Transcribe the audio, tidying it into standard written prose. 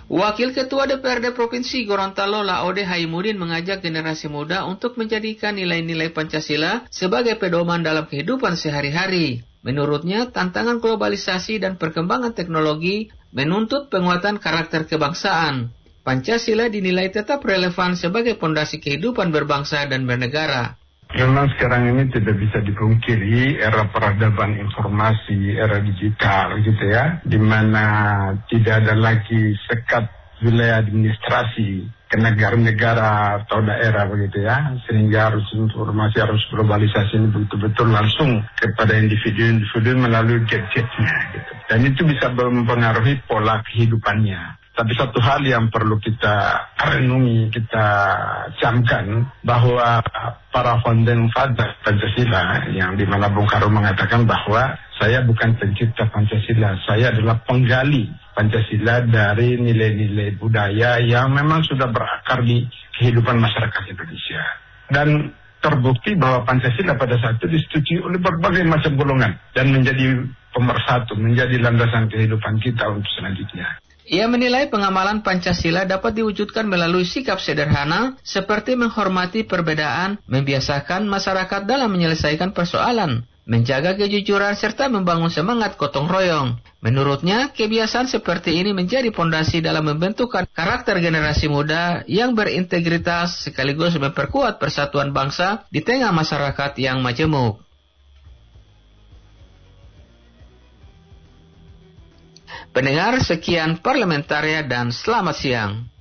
Wakil Ketua DPRD Provinsi Gorontalo Laode Haimudin mengajak generasi muda untuk menjadikan nilai-nilai Pancasila sebagai pedoman dalam kehidupan sehari-hari. Menurutnya, tantangan globalisasi dan perkembangan teknologi menuntut penguatan karakter kebangsaan. Pancasila dinilai tetap relevan sebagai pondasi kehidupan berbangsa dan bernegara. Memang sekarang ini tidak bisa dipungkiri era peradaban informasi, era digital gitu ya, di mana tidak ada lagi sekat wilayah administrasi ke negara-negara atau daerah begitu ya, sehingga harus informasi, harus globalisasi ini betul-betul langsung kepada individu-individu melalui gadgetnya gitu. Dan itu bisa mempengaruhi pola kehidupannya. Tapi satu hal yang perlu kita renungi, kita camkan, bahwa para founding father Pancasila, yang dimana Bung Karno mengatakan bahwa saya bukan pencipta Pancasila, saya adalah penggali Pancasila dari nilai-nilai budaya yang memang sudah berakar di kehidupan masyarakat Indonesia. Dan terbukti bahwa Pancasila pada saat itu disetujui oleh berbagai macam golongan dan menjadi pemersatu, menjadi landasan kehidupan kita untuk selanjutnya. Ia menilai pengamalan Pancasila dapat diwujudkan melalui sikap sederhana seperti menghormati perbedaan, membiasakan masyarakat dalam menyelesaikan persoalan, menjaga kejujuran serta membangun semangat gotong royong. Menurutnya, kebiasaan seperti ini menjadi fondasi dalam membentuk karakter generasi muda yang berintegritas sekaligus memperkuat persatuan bangsa di tengah masyarakat yang majemuk. Pendengar, sekian Parlementaria dan selamat siang.